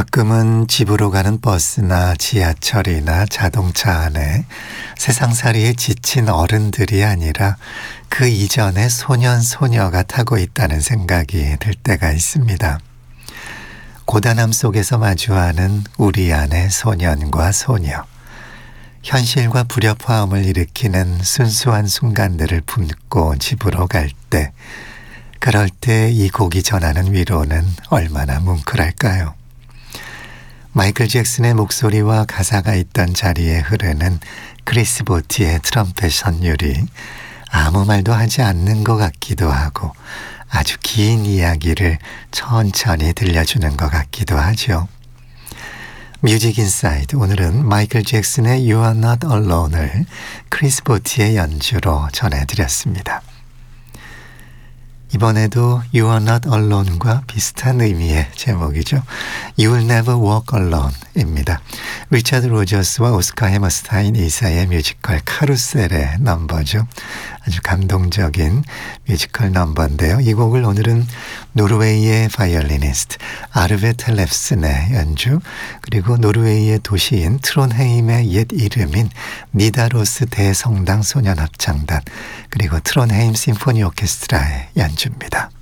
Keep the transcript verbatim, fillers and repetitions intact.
가끔은 집으로 가는 버스나 지하철이나 자동차 안에 세상살이에 지친 어른들이 아니라 그 이전의 소년, 소녀가 타고 있다는 생각이 들 때가 있습니다. 고단함 속에서 마주하는 우리 안의 소년과 소녀, 현실과 불협화음을 일으키는 순수한 순간들을 품고 집으로 갈 때, 그럴 때 이 곡이 전하는 위로는 얼마나 뭉클할까요? 마이클 잭슨의 목소리와 가사가 있던 자리에 흐르는 크리스 보티의 트럼펫 선율이 아무 말도 하지 않는 것 같기도 하고 아주 긴 이야기를 천천히 들려주는 것 같기도 하죠. 뮤직 인사이드, 오늘은 마이클 잭슨의 You are not alone을 크리스 보티의 연주로 전해드렸습니다. 이번에도 You are not alone과 비슷한 의미의 제목이죠. You'll never walk alone입니다. 리차드 로저스와 오스카 해머스타인 이사의 뮤지컬 카루셀의 넘버죠. 아주 감동적인 뮤지컬 넘버인데요. 이 곡을 오늘은 노르웨이의 바이올리니스트 아르베 텔렙슨의 연주, 그리고 노르웨이의 도시인 트론헤임의 옛 이름인 니다로스 대성당 소년합창단, 그리고 트론헤임 심포니 오케스트라의 연주입니다.